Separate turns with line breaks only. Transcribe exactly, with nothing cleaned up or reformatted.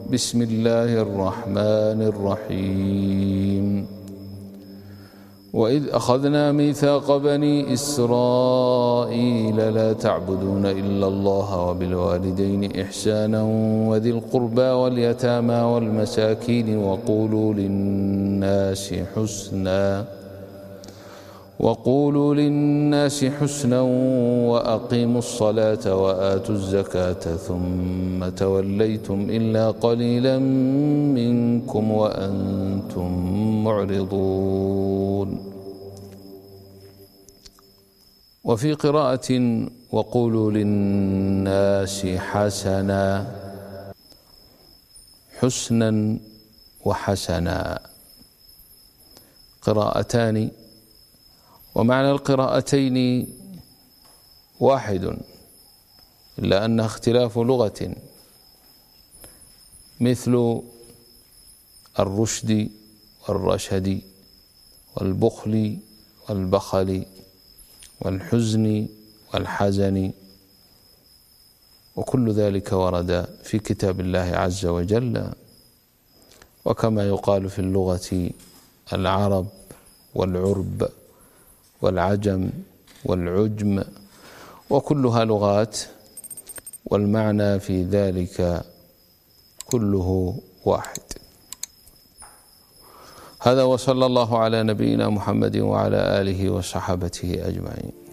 بسم الله الرحمن الرحيم وإذ أخذنا ميثاق بني إسرائيل لا تعبدون إلا الله وبالوالدين إحسانا وذي القربى واليتامى والمساكين وقولوا للناس حسنا وقولوا للناس حسنا وأقيموا الصلاة وآتوا الزكاة ثم توليتم إلا قليلا منكم وأنتم معرضون. وفي قراءة وقولوا للناس حسنا، حسنا وحسنا قراءتان، ومعنى القراءتين واحد إلا أن اختلاف لغة، مثل الرشد والرشد والبخل والبخل والحزن والحزن، وكل ذلك ورد في كتاب الله عز وجل. وكما يقال في اللغة العرب والعرب والعجم والعجم، وكلها لغات، والمعنى في ذلك كله واحد. هذا، وصلى الله على نبينا محمد وعلى آله وصحبه أجمعين.